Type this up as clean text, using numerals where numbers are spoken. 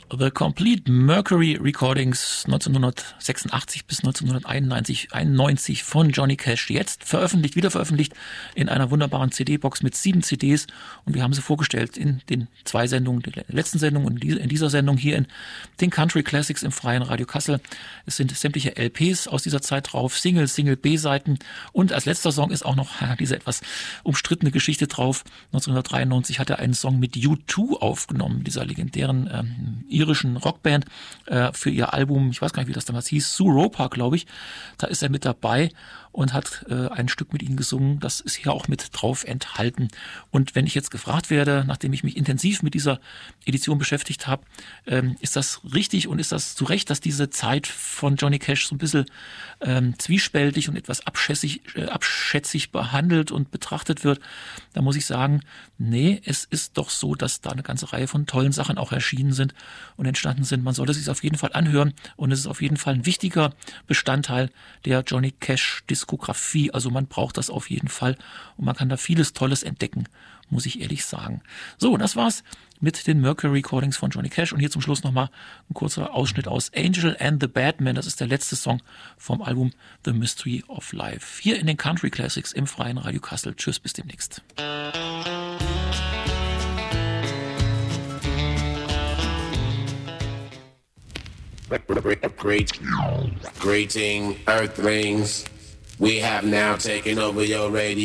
The Complete Mercury Recordings 1986 bis 1991 von Johnny Cash. Jetzt wieder veröffentlicht in einer wunderbaren CD-Box mit 7 CDs. Und wir haben sie vorgestellt in den 2 Sendungen, der letzten Sendung und in dieser Sendung hier in den Country Classics im Freien Radio Kassel. Es sind sämtliche LPs aus dieser Zeit drauf, Single B-Seiten. Und als letzter Song ist auch noch diese etwas umstrittene Geschichte drauf. 1993 hat er einen Song mit U2 aufgenommen, dieser legendären irischen Rockband, für ihr Album, ich weiß gar nicht, wie das damals hieß, Suropa, glaube ich. Da ist er mit dabei und hat ein Stück mit ihnen gesungen. Das ist hier auch mit drauf enthalten. Und wenn ich jetzt gefragt werde, nachdem ich mich intensiv mit dieser Edition beschäftigt habe, ist das richtig und ist das zu Recht, dass diese Zeit von Johnny Cash so ein bisschen zwiespältig und etwas abschätzig behandelt und betrachtet wird, da muss ich sagen, nee, es ist doch so, dass da eine ganze Reihe von tollen Sachen auch erschienen sind und entstanden sind. Man sollte es sich auf jeden Fall anhören und es ist auf jeden Fall ein wichtiger Bestandteil der Johnny Cash Diskografie. Also man braucht das auf jeden Fall und man kann da vieles Tolles entdecken, muss ich ehrlich sagen. So, das war's mit den Mercury Recordings von Johnny Cash und hier zum Schluss nochmal ein kurzer Ausschnitt aus Angel and the Badman. Das ist der letzte Song vom Album The Mystery of Life. Hier in den Country Classics im Freien Radio Kassel. Tschüss, bis demnächst. Greeting, Earthlings. We have now taken over your radio.